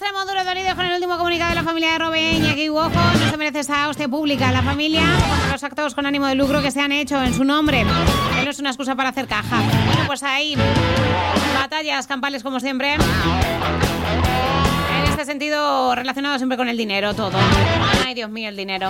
extremo duro dolido con el último comunicado de la familia de Robén y aquí Wojo. No se merece esa hostia pública. La familia contra los actos con ánimo de lucro que se han hecho en su nombre. Él no es una excusa para hacer caja. Bueno, pues ahí, batallas campales como siempre. En este sentido, relacionado siempre con el dinero, todo. Ay, Dios mío, el dinero.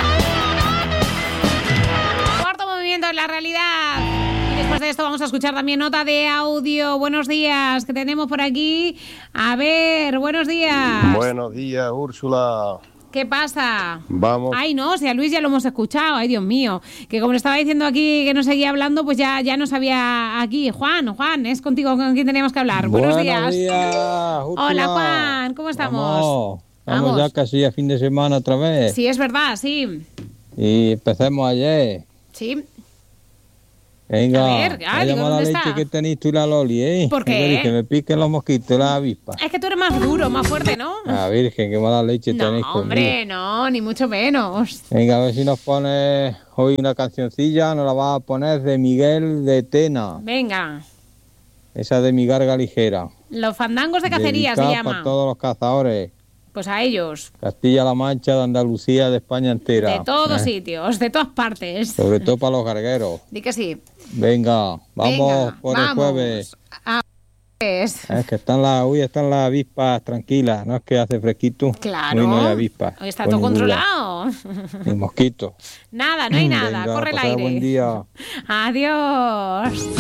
Cuarto movimiento en la realidad. Después de esto vamos a escuchar también nota de audio. Buenos días, que tenemos por aquí. A ver, buenos días. Buenos días, Úrsula. ¿Qué pasa? Vamos. Ay, no, si a Luis ya lo hemos escuchado. Ay, Dios mío. Que como le estaba diciendo aquí que no seguía hablando, pues ya no sabía aquí. Juan, es contigo con quien teníamos que hablar. Buenos días. Úrsula. Hola, Juan, ¿cómo estamos? Vamos ya casi a fin de semana otra vez. Sí, es verdad, sí. Y empecemos ayer. Sí. Venga, A ver, digo, la ¿dónde leche está? que tenéis tú y la Loli, ¿eh? ¿Por qué? Virgen, que me piquen los mosquitos y las avispas. Es que tú eres más duro, más fuerte, ¿no? Ah, Virgen, qué mala leche tenéis No, conmigo. hombre, no, ni mucho menos. Venga, a ver si nos pones hoy una cancioncilla, nos la vas a poner de Miguel de Tena. Venga, Esa de Mi Garga Ligera. los fandangos de cacería se Dedicada llama. para todos los cazadores. Pues a ellos. Castilla-La Mancha, de Andalucía, de España entera. De todos sitios, de todas partes. Sobre todo para los gargueros. Di que sí. Venga, vamos Venga, por vamos. el jueves. Es. Es que están las avispas tranquilas, no es que hace fresquito. Claro. Hoy no hay avispas. Hoy está pues todo ninguna. controlado. Ni mosquitos. Nada, no hay nada. Venga, Corre el pasad aire. buen día. Adiós.